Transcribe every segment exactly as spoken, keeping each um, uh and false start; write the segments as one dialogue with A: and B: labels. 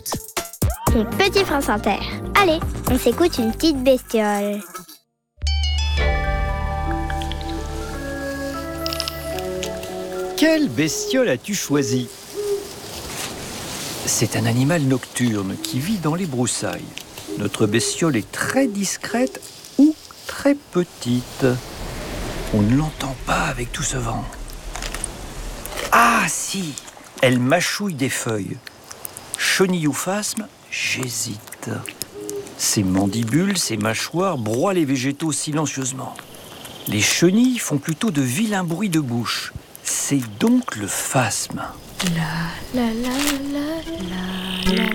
A: route.
B: Mon petit France Inter. Allez, on s'écoute une petite bestiole.
C: Quelle bestiole as-tu choisi ? C'est un animal nocturne qui vit dans les broussailles. Notre bestiole est très discrète ou très petite. On ne l'entend pas avec tout ce vent. Ah si, elle mâchouille des feuilles. Chenille ou phasme, j'hésite. Ses mandibules, ses mâchoires broient les végétaux silencieusement. Les chenilles font plutôt de vilains bruits de bouche. C'est donc le phasme.
A: La la la la la la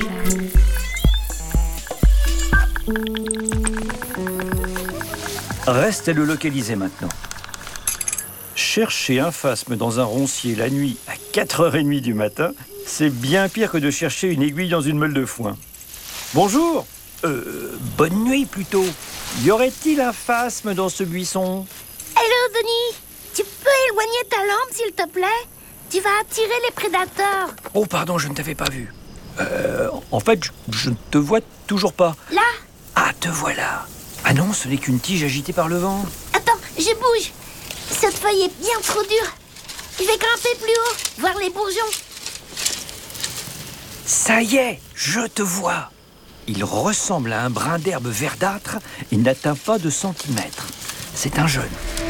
A: la.
C: Reste à le localiser maintenant. Chercher un phasme dans un roncier la nuit à quatre heures trente du matin, c'est bien pire que de chercher une aiguille dans une meule de foin. Bonjour. Euh, bonne nuit plutôt. Y aurait-il un phasme dans ce buisson ?
D: Hello, Denis. Tu peux éloigner ta lampe, s'il te plaît ? Tu vas attirer les prédateurs.
C: Oh, pardon, je ne t'avais pas vu. Euh, en fait, je, je ne te vois toujours pas.
D: Là ?
C: Ah, te voilà. Ah non, ce n'est qu'une tige agitée par le vent.
D: Attends, je bouge. Cette feuille est bien trop dure. Je vais grimper plus haut, voir les bourgeons.
C: Ça y est, je te vois. Il ressemble à un brin d'herbe verdâtre et n'atteint pas de centimètres. C'est un jeune.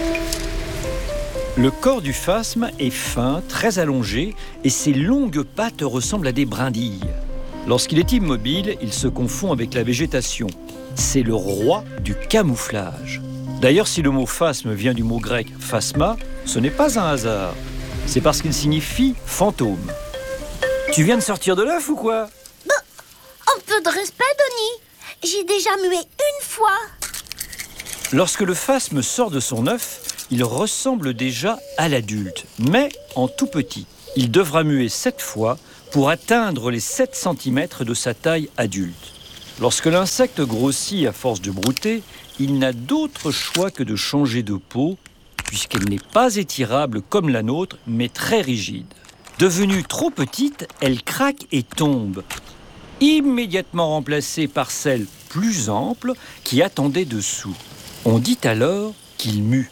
C: Le corps du phasme est fin, très allongé, et ses longues pattes ressemblent à des brindilles. Lorsqu'il est immobile, il se confond avec la végétation. C'est le roi du camouflage. D'ailleurs, si le mot phasme vient du mot grec phasma, ce n'est pas un hasard. C'est parce qu'il signifie fantôme. Tu viens de sortir de l'œuf ou quoi ?
D: Un peu de respect, Denis. J'ai déjà mué une fois.
C: Lorsque le phasme sort de son œuf, il ressemble déjà à l'adulte, mais en tout petit. Il devra muer sept fois pour atteindre les sept centimètres de sa taille adulte. Lorsque l'insecte grossit à force de brouter, il n'a d'autre choix que de changer de peau, puisqu'elle n'est pas étirable comme la nôtre, mais très rigide. Devenue trop petite, elle craque et tombe, immédiatement remplacée par celle plus ample qui attendait dessous. On dit alors qu'il mue.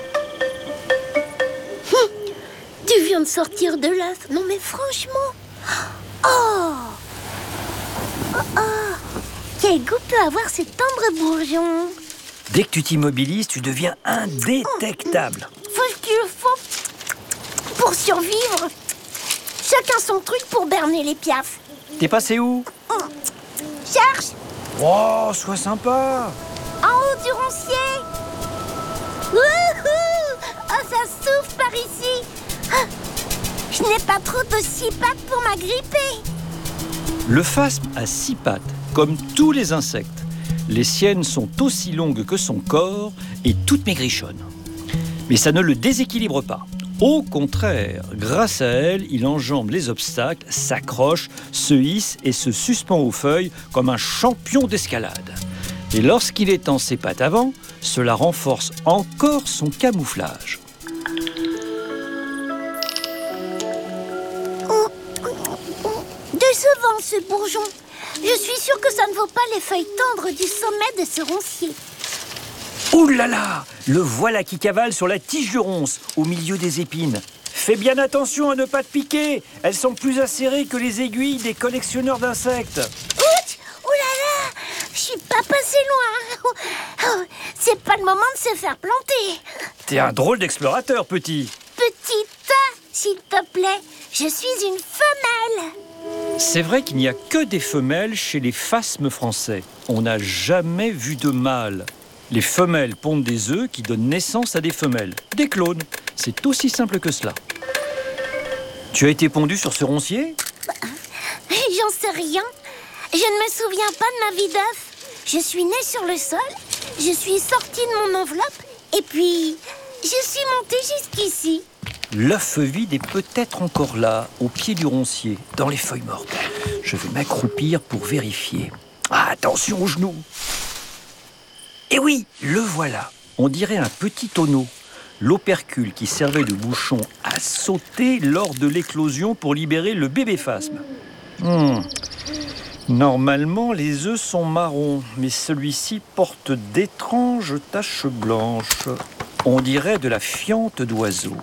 D: Tu viens de sortir de l'œuf. Non mais franchement. Oh, oh, oh. Quel goût peut avoir ces tendres bourgeons.
C: Dès que tu t'immobilises, tu deviens indétectable.
D: Faut ce qu'il faut pour survivre. Chacun son truc pour berner les piafs.
C: T'es passé où ?
D: Cherche.
C: Oh, sois sympa.
D: En haut du roncier. Wouhou. Oh, ça souffle par ici. Ah. Je n'ai pas trop de six pattes pour m'agripper.
C: Le phasme a six pattes, comme tous les insectes. Les siennes sont aussi longues que son corps et toutes maigrichonnes. Mais ça ne le déséquilibre pas. Au contraire, grâce à elle, il enjambe les obstacles, s'accroche, se hisse et se suspend aux feuilles comme un champion d'escalade. Et lorsqu'il étend ses pattes avant, cela renforce encore son camouflage.
D: Décevant ce bourgeon. Je suis sûre que ça ne vaut pas les feuilles tendres du sommet de ce roncier.
C: Ouh là là, le voilà qui cavale sur la tige du ronce, au milieu des épines. Fais bien attention à ne pas te piquer. Elles sont plus acérées que les aiguilles des collectionneurs d'insectes.
D: Ouch! Ouh là là! Je suis pas passé loin. Oh, c'est pas le moment de se faire planter.
C: T'es un drôle d'explorateur, petit.
D: Petite, s'il te plaît, je suis une femelle.
C: C'est vrai qu'il n'y a que des femelles chez les phasmes français. On n'a jamais vu de mâles. Les femelles pondent des œufs qui donnent naissance à des femelles, des clones. C'est aussi simple que cela. Tu as été pondu sur ce roncier ?
D: Bah, j'en sais rien. Je ne me souviens pas de ma vie d'œuf. Je suis née sur le sol, je suis sortie de mon enveloppe et puis je suis montée jusqu'ici.
C: L'œuf vide est peut-être encore là, au pied du roncier, dans les feuilles mortes. Je vais m'accroupir pour vérifier. Ah, attention aux genoux! Et oui, le voilà. On dirait un petit tonneau. L'opercule qui servait de bouchon a sauté lors de l'éclosion pour libérer le bébé phasme. Hmm. Normalement, les œufs sont marrons, mais celui-ci porte d'étranges taches blanches. On dirait de la fiente d'oiseau.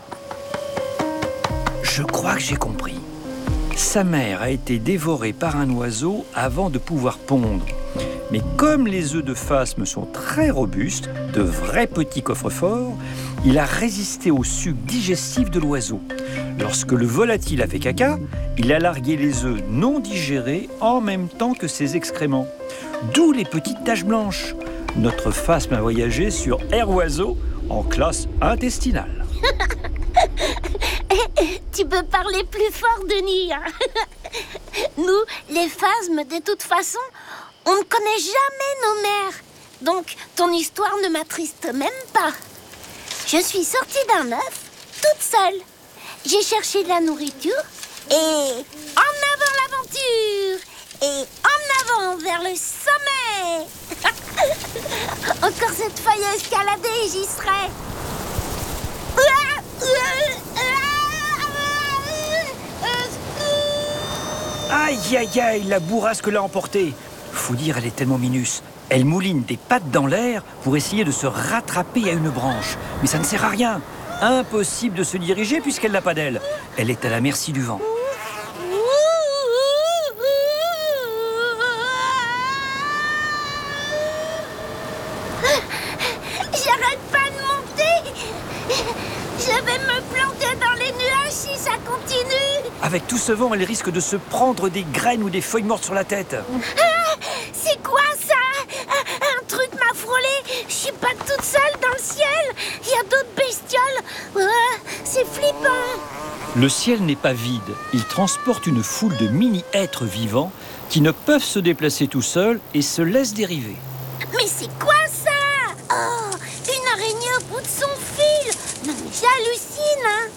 C: Je crois que j'ai compris. Sa mère a été dévorée par un oiseau avant de pouvoir pondre. Mais comme les œufs de phasme sont très robustes, de vrais petits coffres-forts, il a résisté au suc digestif de l'oiseau. Lorsque le volatile a fait caca, il a largué les œufs non digérés en même temps que ses excréments. D'où les petites taches blanches. Notre phasme a voyagé sur Air Oiseau en classe intestinale.
D: Tu peux parler plus fort, Denis. Nous, les phasmes, de toute façon, on ne connaît jamais nos mères. Donc, ton histoire ne m'attriste même pas. Je suis sortie d'un œuf, toute seule. J'ai cherché de la nourriture et en avant l'aventure. Et en avant vers le sommet. Encore cette feuille à escalader et j'y serai.
C: Aïe, aïe, aïe, la bourrasque l'a emportée. Faut dire, elle est tellement minus. Elle mouline des pattes dans l'air pour essayer de se rattraper à une branche. Mais ça ne sert à rien. Impossible de se diriger puisqu'elle n'a pas d'aile. Elle est à la merci du vent.
D: J'arrête pas de monter. Je vais me planter dans les nuages si ça continue.
C: Avec tout ce vent, elle risque de se prendre des graines ou des feuilles mortes sur la tête.
D: Ah, c'est quoi ça? Un, un truc m'a frôlé. Je suis pas toute seule dans le ciel. Il y a d'autres bestioles. Ah, c'est flippant.
C: Le ciel n'est pas vide. Il transporte une foule de mini-êtres vivants qui ne peuvent se déplacer tout seuls et se laissent dériver.
D: Mais c'est quoi ça? Oh, une araignée au bout de son fil. Non, mais j'hallucine, hein.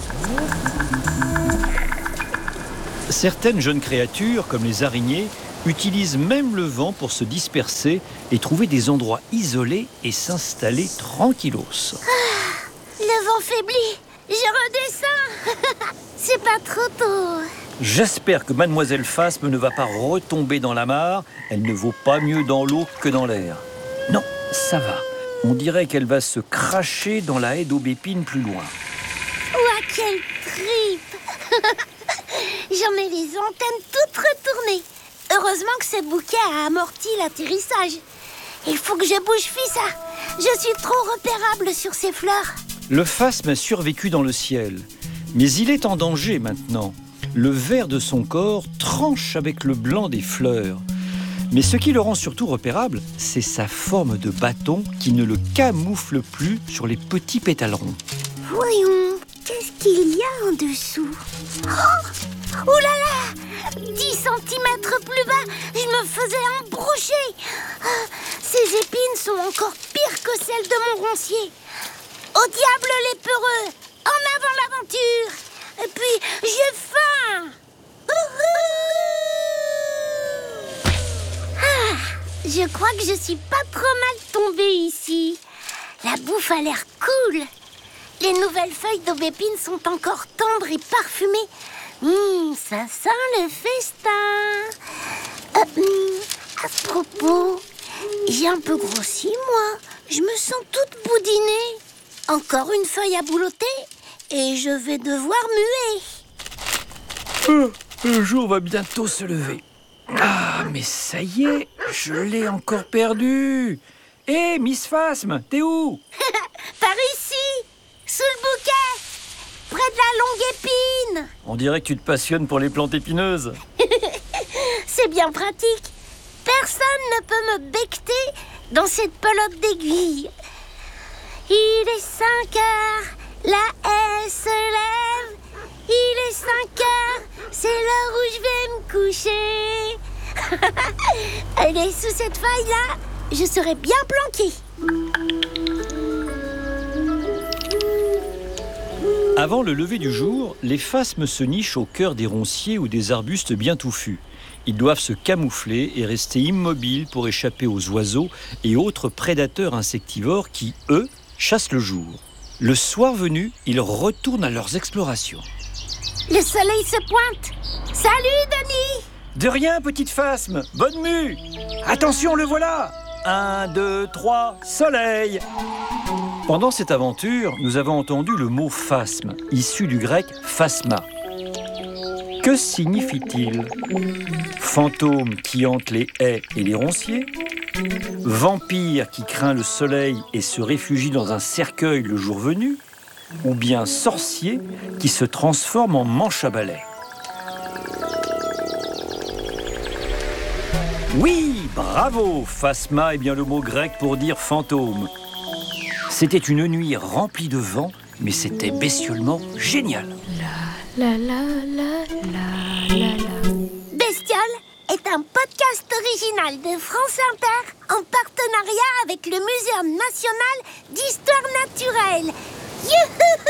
C: Certaines jeunes créatures, comme les araignées, utilisent même le vent pour se disperser et trouver des endroits isolés et s'installer tranquillos.
D: Ah, le vent faiblit. Je redescends. C'est pas trop tôt.
C: J'espère que Mademoiselle Phasme ne va pas retomber dans la mare. Elle ne vaut pas mieux dans l'eau que dans l'air. Non, ça va. On dirait qu'elle va se cracher dans la haie d'aubépine plus loin.
D: Ouah, quelle tripe. J'en ai les antennes toutes retournées. Heureusement que ce bouquet a amorti l'atterrissage. Il faut que je bouge, Fissa. Je suis trop repérable sur ces fleurs.
C: Le phasme a survécu dans le ciel. Mais il est en danger maintenant. Le vert de son corps tranche avec le blanc des fleurs. Mais ce qui le rend surtout repérable, c'est sa forme de bâton qui ne le camoufle plus sur les petits pétales ronds.
D: Voyons, qu'est-ce qu'il y a en dessous? Oh, oh là là, dix centimètres plus bas, je me faisais embrocher. Ah, ces épines sont encore pires que celles de mon roncier. Au diable les peureux, en avant l'aventure. Et puis, j'ai faim. Ah, je crois que je suis pas trop mal tombée ici. La bouffe a l'air cool. Les nouvelles feuilles d'aubépine sont encore tendres et parfumées. Mmh, ça sent le festin. Euh, mmh, à ce propos, j'ai un peu grossi, moi. Je me sens toute boudinée. Encore une feuille à boulotter et je vais devoir muer.
C: Oh, le jour va bientôt se lever. Ah, mais ça y est, je l'ai encore perdu. Hé, hey, Miss Phasme, t'es où?
D: Par ici, sous le bouquet, près de la longue épine.
C: On dirait que tu te passionnes pour les plantes épineuses.
D: C'est bien pratique. Personne ne peut me becqueter dans cette pelote d'aiguille. Il est cinq heures, la haie se lève. Il est cinq heures, c'est l'heure où je vais me coucher. Allez, sous cette feuille-là, je serai bien planquée.
C: Avant le lever du jour, les phasmes se nichent au cœur des ronciers ou des arbustes bien touffus. Ils doivent se camoufler et rester immobiles pour échapper aux oiseaux et autres prédateurs insectivores qui, eux, chassent le jour. Le soir venu, ils retournent à leurs explorations.
D: Le soleil se pointe. Salut, Denis.
C: De rien, petite phasme. Bonne mue. Attention, le voilà. Un, deux, trois, soleil. Pendant cette aventure, nous avons entendu le mot phasme, issu du grec phasma. Que signifie-t-il? Fantôme qui hante les haies et les ronciers? Vampire qui craint le soleil et se réfugie dans un cercueil le jour venu? Ou bien sorcier qui se transforme en manche à balai? Oui, bravo! Phasma est bien le mot grec pour dire fantôme. C'était une nuit remplie de vent, mais c'était bestiolement génial.
A: La la la la la la.
D: Bestiole est un podcast original de France Inter en partenariat avec le Muséum national d'histoire naturelle. Youhou!